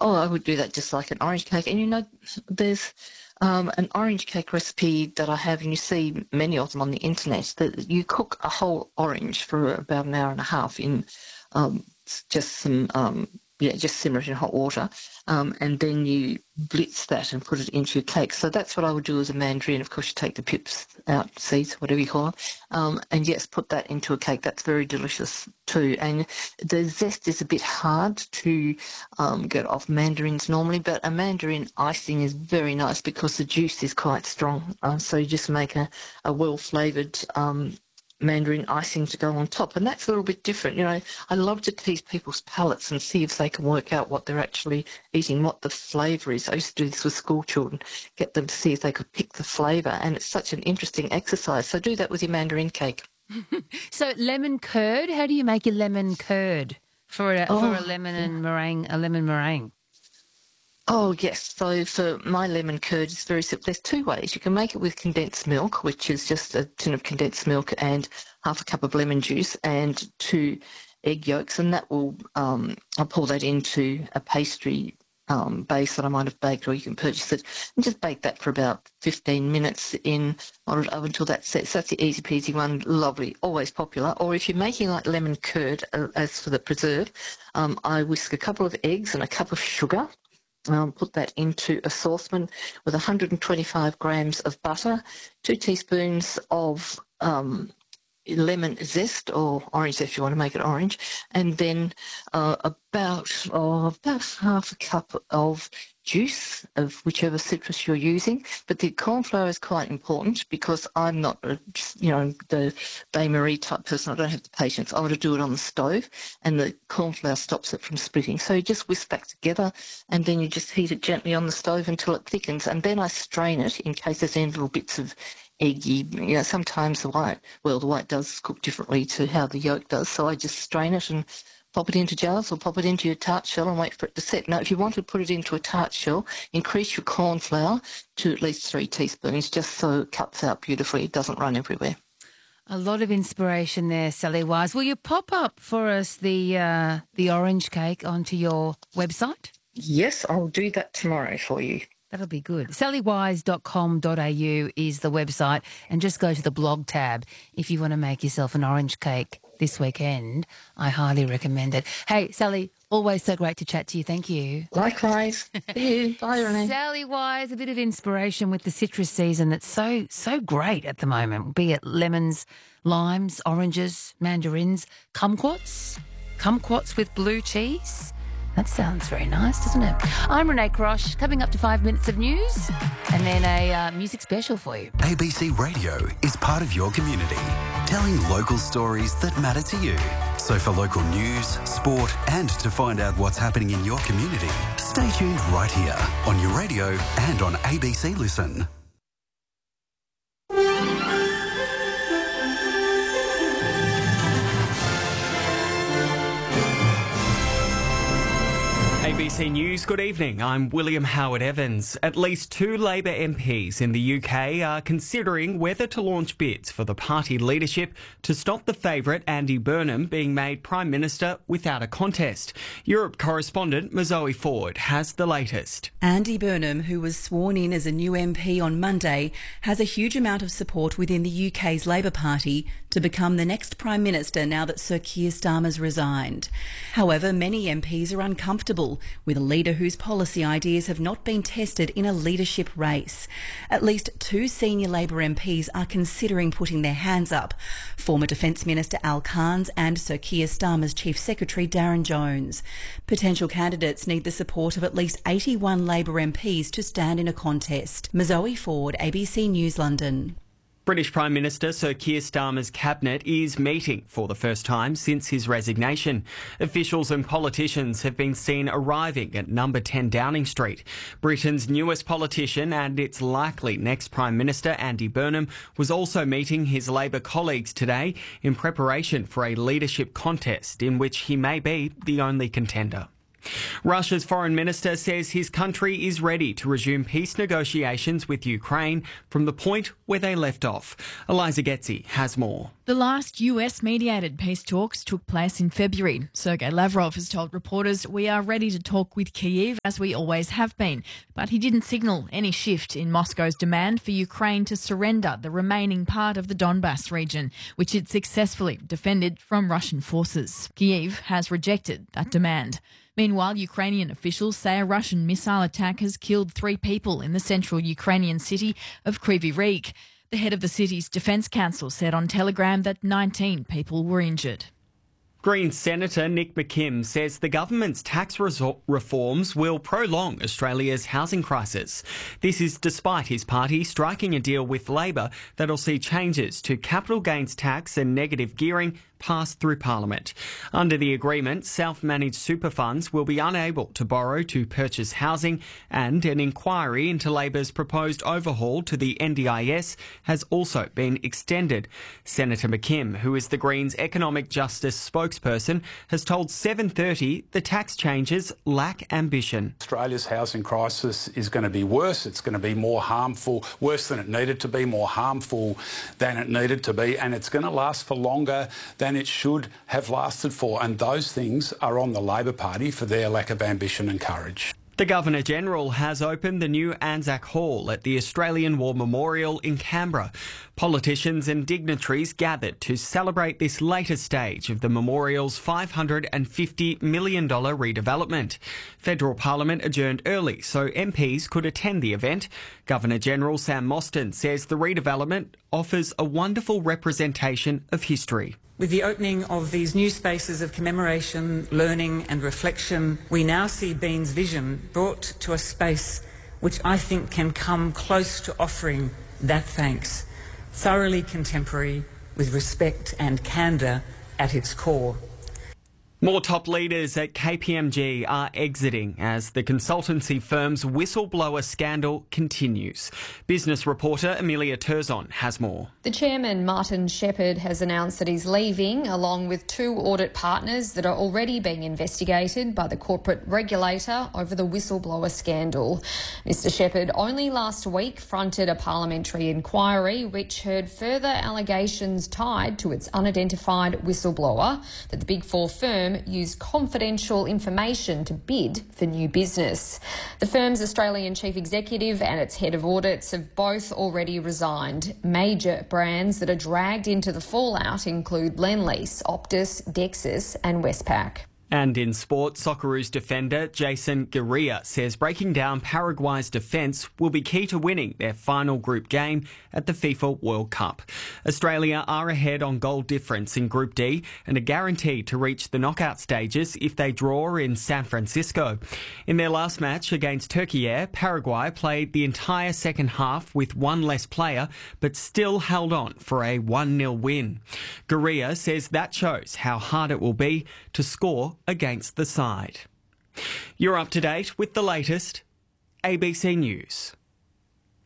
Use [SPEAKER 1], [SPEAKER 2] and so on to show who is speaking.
[SPEAKER 1] Oh, I would do that just like an orange cake. And there's an orange cake recipe that I have, and you see many of them on the internet, that you cook a whole orange for about an hour and a half in just some, just simmer it in hot water, and then you blitz that and put it into your cake. So that's what I would do as a mandarin. Of course, you take the pips out, seeds, whatever you call them, and yes, put that into a cake. That's very delicious too. And the zest is a bit hard to get off mandarins normally, but a mandarin icing is very nice because the juice is quite strong. So you just make a well-flavoured mandarin icing to go on top, and that's a little bit different. I love to tease people's palates and see if they can work out what they're actually eating, what the flavour is. I used to do this with school children, get them to see if they could pick the flavour, and it's such an interesting exercise. So do that with your mandarin cake.
[SPEAKER 2] So lemon curd, how do you make your lemon curd for a lemon meringue?
[SPEAKER 1] Oh, yes. So for my lemon curd, it's very simple. There's two ways. You can make it with condensed milk, which is just a tin of condensed milk and half a cup of lemon juice and 2 egg yolks, and that will, I'll pour that into a pastry base that I might have baked, or you can purchase it, and just bake that for about 15 minutes in moderate oven until that sets. That's the easy peasy one, lovely, always popular. Or if you're making like lemon curd, as for the preserve, I whisk a couple of eggs and a cup of sugar. Put that into a saucepan with 125 grams of butter, 2 teaspoons of lemon zest, or orange zest if you want to make it orange, and then about half a cup of juice of whichever citrus you're using. But the cornflour is quite important because I'm not, the bain-marie type person. I don't have the patience. I want to do it on the stove, and the cornflour stops it from splitting. So you just whisk back together, and then you just heat it gently on the stove until it thickens, and then I strain it in case there's any little bits of eggy. Sometimes the white does cook differently to how the yolk does, so I just strain it and pop it into jars or pop it into your tart shell and wait for it to set. Now, if you want to put it into a tart shell, increase your corn flour to at least 3 teaspoons, just so it cuts out beautifully. It doesn't run everywhere.
[SPEAKER 2] A lot of inspiration there, Sally Wise. Will you pop up for us the orange cake onto your website?
[SPEAKER 1] Yes, I'll do that tomorrow for you.
[SPEAKER 2] That'll be good. sallywise.com.au is the website, and just go to the blog tab if you want to make yourself an orange cake this weekend. I highly recommend it. Hey, Sally, always so great to chat to you. Thank you.
[SPEAKER 1] Likewise. See you. Bye, Renee.
[SPEAKER 2] Sally Wise, a bit of inspiration with the citrus season that's so great at the moment, be it lemons, limes, oranges, mandarins, kumquats with blue cheese. That sounds very nice, doesn't it? I'm Renee Crosh, coming up to 5 minutes of news and then a music special for you.
[SPEAKER 3] ABC Radio is part of your community, telling local stories that matter to you. So for local news, sport and to find out what's happening in your community, stay tuned right here on your radio and on ABC Listen.
[SPEAKER 4] ABC News, good evening. I'm William Howard Evans. At least 2 Labor MPs in the UK are considering whether to launch bids for the party leadership to stop the favourite Andy Burnham being made Prime Minister without a contest. Europe correspondent Mazoe Ford has the latest.
[SPEAKER 5] Andy Burnham, who was sworn in as a new MP on Monday, has a huge amount of support within the UK's Labor Party to become the next Prime Minister now that Sir Keir Starmer's resigned. However, many MPs are uncomfortable with a leader whose policy ideas have not been tested in a leadership race. At least 2 senior Labor MPs are considering putting their hands up: former Defence Minister Al Cairns and Sir Keir Starmer's Chief Secretary Darren Jones. Potential candidates need the support of at least 81 Labor MPs to stand in a contest. Mazoe Ford, ABC News, London.
[SPEAKER 4] British Prime Minister Sir Keir Starmer's cabinet is meeting for the first time since his resignation. Officials and politicians have been seen arriving at number 10 Downing Street. Britain's newest politician and its likely next Prime Minister, Andy Burnham, was also meeting his Labor colleagues today in preparation for a leadership contest in which he may be the only contender. Russia's foreign minister says his country is ready to resume peace negotiations with Ukraine from the point where they left off. Eliza Getzi has more.
[SPEAKER 6] The last US-mediated peace talks took place in February. Sergei Lavrov has told reporters, "We are ready to talk with Kyiv as we always have been." But he didn't signal any shift in Moscow's demand for Ukraine to surrender the remaining part of the Donbas region, which it successfully defended from Russian forces. Kyiv has rejected that demand. Meanwhile, Ukrainian officials say a Russian missile attack has killed 3 people in the central Ukrainian city of Kryvyi Rih. The head of the city's Defence Council said on Telegram that 19 people were injured.
[SPEAKER 4] Greens Senator Nick McKim says the government's tax reforms will prolong Australia's housing crisis. This is despite his party striking a deal with Labor that'll see changes to capital gains tax and negative gearing passed through Parliament. Under the agreement, self-managed super funds will be unable to borrow to purchase housing, and an inquiry into Labor's proposed overhaul to the NDIS has also been extended. Senator McKim, who is the Greens Economic Justice spokesperson, has told 7:30 the tax changes lack ambition.
[SPEAKER 7] Australia's housing crisis is going to be worse. It's going to be more harmful, worse than it needed to be, more harmful than it needed to be, and it's going to last for longer than it should have lasted for. And those things are on the Labor Party for their lack of ambition and courage.
[SPEAKER 4] The Governor-General has opened the new Anzac Hall at the Australian War Memorial in Canberra. Politicians and dignitaries gathered to celebrate this latest stage of the memorial's $550 million redevelopment. Federal Parliament adjourned early so MPs could attend the event. Governor-General Sam Mostyn says the redevelopment offers a wonderful representation of history.
[SPEAKER 8] With the opening of these new spaces of commemoration, learning and reflection, we now see Bean's vision brought to a space which I think can come close to offering that thanks, thoroughly contemporary, with respect and candour at its core.
[SPEAKER 4] More top leaders at KPMG are exiting as the consultancy firm's whistleblower scandal continues. Business reporter Amelia Turzon has more.
[SPEAKER 9] The chairman, Martin Shepherd, has announced that he's leaving, along with 2 audit partners that are already being investigated by the corporate regulator over the whistleblower scandal. Mr Shepherd only last week fronted a parliamentary inquiry which heard further allegations tied to its unidentified whistleblower that the Big Four firm used confidential information to bid for new business. The firm's Australian chief executive and its head of audits have both already resigned. Major brands that are dragged into the fallout include Lendlease, Optus, Dexus and Westpac.
[SPEAKER 4] And in sport, Socceroos defender Jason Gurria says breaking down Paraguay's defence will be key to winning their final group game at the FIFA World Cup. Australia are ahead on goal difference in Group D and are guaranteed to reach the knockout stages if they draw in San Francisco. In their last match against Turkey, Paraguay played the entire second half with 1 less player but still held on for a 1-0 win. Gurria says that shows how hard it will be to score against the side. You're up to date with the latest ABC News.